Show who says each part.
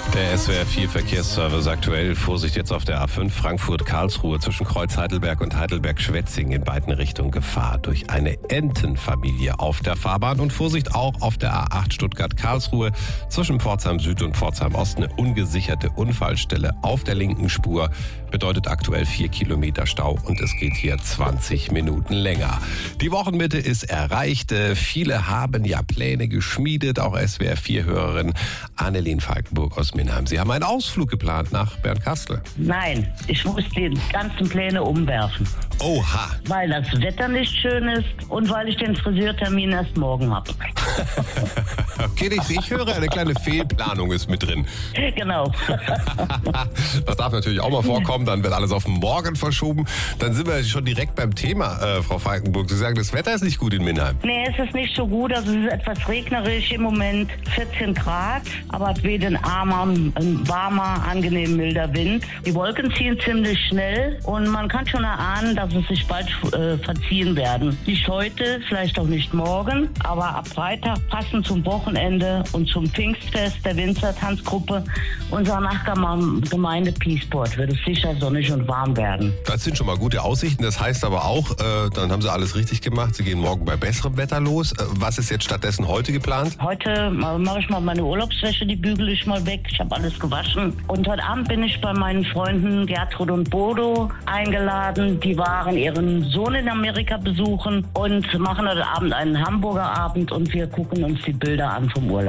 Speaker 1: Der SWR 4 Verkehrsservice aktuell. Vorsicht jetzt auf der A5 Frankfurt-Karlsruhe zwischen Kreuz Heidelberg und Heidelberg-Schwetzing in beiden Richtungen Gefahr durch eine Entenfamilie auf der Fahrbahn. Und Vorsicht auch auf der A8 Stuttgart-Karlsruhe zwischen Pforzheim Süd und Pforzheim Ost eine ungesicherte Unfallstelle auf der linken Spur. Bedeutet aktuell 4 Kilometer Stau und es geht hier 20 Minuten länger. Die Wochenmitte ist erreicht. Viele haben ja Pläne geschmiedet. Auch SWR 4-Hörerin Annelien Falkenburg aus Minheim. Sie haben einen Ausflug geplant nach Bernkastel.
Speaker 2: Nein, ich muss die ganzen Pläne umwerfen.
Speaker 1: Oha.
Speaker 2: Weil das Wetter nicht schön ist und weil ich den Friseurtermin erst morgen habe.
Speaker 1: Okay, ich höre, eine kleine Fehlplanung ist mit drin.
Speaker 2: Genau.
Speaker 1: Das darf natürlich auch mal vorkommen, dann wird alles auf morgen verschoben. Dann sind wir schon direkt beim Thema, Frau Falkenburg. Sie sagen, das Wetter ist nicht gut in Minheim.
Speaker 2: Nee, es ist nicht so gut. Also es ist etwas regnerisch im Moment, 14 Grad, aber es weht ein warmer, angenehm milder Wind. Die Wolken ziehen ziemlich schnell und man kann schon erahnen, dass es sich bald verziehen werden. Nicht heute, vielleicht auch nicht morgen, aber ab Freitag passend zum Wochenende und zum Pfingstfest der Winzertanzgruppe unserer Nachbargemeinde Piesport wird es sicher sonnig und warm werden.
Speaker 1: Das sind schon mal gute Aussichten. Das heißt aber auch, dann haben Sie alles richtig gemacht. Sie gehen morgen bei besserem Wetter los. Was ist jetzt stattdessen heute geplant?
Speaker 2: Heute mache ich mal meine Urlaubswäsche, die bügele ich mal weg. Ich habe alles gewaschen. Und heute Abend bin ich bei meinen Freunden Gertrud und Bodo eingeladen. Die waren ihren Sohn in Amerika besuchen und machen heute Abend einen Hamburger Abend und wir gucken uns die Bilder an vom Urlaub.